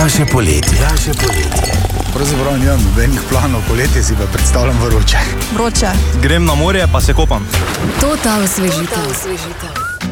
Naše poletje. Pravzaprav nimam nobenih planov, poletje si pa predstavljam vroče. Vroče. Grem na morje pa se kopam. Total osvežitev.